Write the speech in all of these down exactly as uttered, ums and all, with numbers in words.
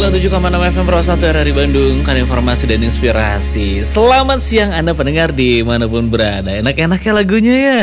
tujuh koma enam F M Pro satu R R I Bandung, kan informasi dan inspirasi. Selamat siang Anda pendengar dimanapun berada. Enak-enaknya lagunya ya.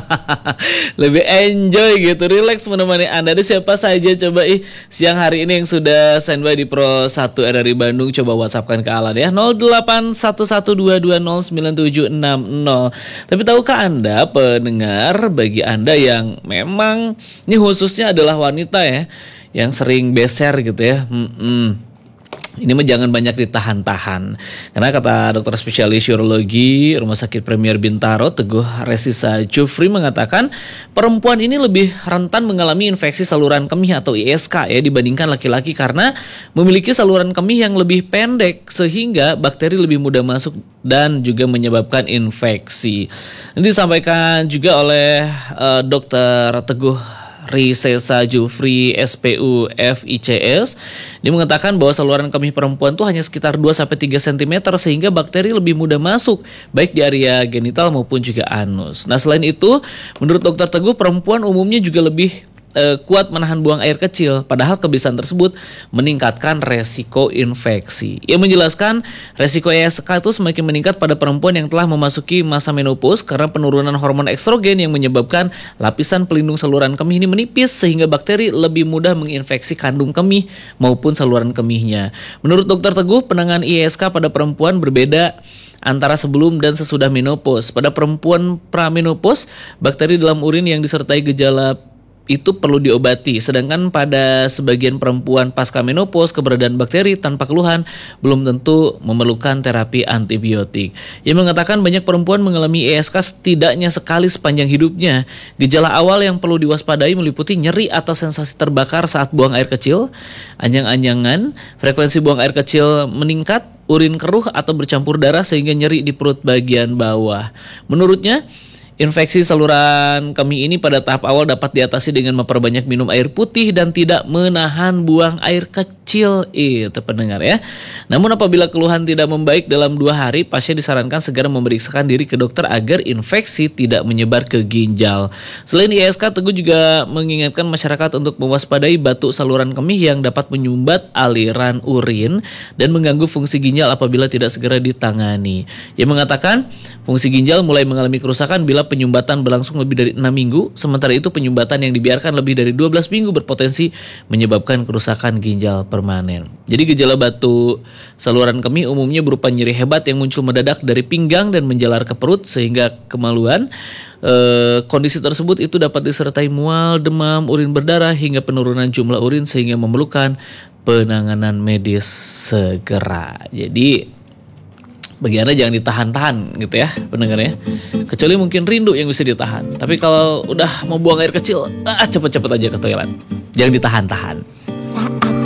Lebih enjoy gitu, relax menemani Anda. Ada siapa saja coba ih siang hari ini yang sudah standby di Pro satu R R I Bandung, coba WhatsAppkan ke Alan ya, nol delapan satu satu dua dua nol sembilan tujuh enam nol. Tapi tahukah Anda pendengar, bagi Anda yang memang ini khususnya adalah wanita ya, yang sering beser gitu ya, hmm-mm. Ini mah jangan banyak ditahan-tahan. Karena kata dokter spesialis urologi Rumah Sakit Premier Bintaro, Teguh Resisa Jufri, mengatakan perempuan ini lebih rentan mengalami infeksi saluran kemih atau I S K ya dibandingkan laki-laki, karena memiliki saluran kemih yang lebih pendek sehingga bakteri lebih mudah masuk dan juga menyebabkan infeksi. Ini disampaikan juga oleh uh, dokter Teguh Resisa Jufri S P U F I C S. Dia mengatakan bahwa saluran kemih perempuan tuh hanya sekitar dua sampai tiga sentimeter sehingga bakteri lebih mudah masuk baik di area genital maupun juga anus. Nah, selain itu, menurut dokter Teguh, perempuan umumnya juga lebih eh, kuat menahan buang air kecil, padahal kebiasaan tersebut meningkatkan resiko infeksi. Ia menjelaskan resiko I S K itu semakin meningkat pada perempuan yang telah memasuki masa menopause karena penurunan hormon estrogen yang menyebabkan lapisan pelindung saluran kemih ini menipis sehingga bakteri lebih mudah menginfeksi kandung kemih maupun saluran kemihnya. Menurut dokter Teguh, penanganan I S K pada perempuan berbeda antara sebelum dan sesudah menopause. Pada perempuan pramenopause, bakteri dalam urin yang disertai gejala itu perlu diobati, sedangkan pada sebagian perempuan pasca menopause, keberadaan bakteri tanpa keluhan belum tentu memerlukan terapi antibiotik. Ia mengatakan banyak perempuan mengalami I S K setidaknya sekali sepanjang hidupnya. Gejala awal yang perlu diwaspadai meliputi nyeri atau sensasi terbakar saat buang air kecil, anjang-anjangan, frekuensi buang air kecil meningkat, urin keruh atau bercampur darah sehingga nyeri di perut bagian bawah. Menurutnya, infeksi saluran kemih ini pada tahap awal dapat diatasi dengan memperbanyak minum air putih dan tidak menahan buang air kecil. Itu pendengar ya. Namun apabila keluhan tidak membaik dalam dua hari, pasien disarankan segera memeriksakan diri ke dokter agar infeksi tidak menyebar ke ginjal. Selain I S K, Teguh juga mengingatkan masyarakat untuk mewaspadai batuk saluran kemih yang dapat menyumbat aliran urin dan mengganggu fungsi ginjal apabila tidak segera ditangani. Ia mengatakan fungsi ginjal mulai mengalami kerusakan bila penyumbatan berlangsung lebih dari enam minggu, sementara itu penyumbatan yang dibiarkan lebih dari dua belas minggu berpotensi menyebabkan kerusakan ginjal permanen. Jadi gejala batuk saluran kemih umumnya berupa nyeri hebat yang muncul mendadak dari pinggang dan menjalar ke perut sehingga kemaluan. E, kondisi tersebut itu dapat disertai mual, demam, urin berdarah hingga penurunan jumlah urin sehingga memerlukan penanganan medis segera. Jadi bagi Anda jangan ditahan-tahan gitu ya pendengarnya. Kecuali mungkin rindu yang bisa ditahan. Tapi kalau udah mau buang air kecil, ah cepet-cepet aja ke toilet. Jangan ditahan-tahan.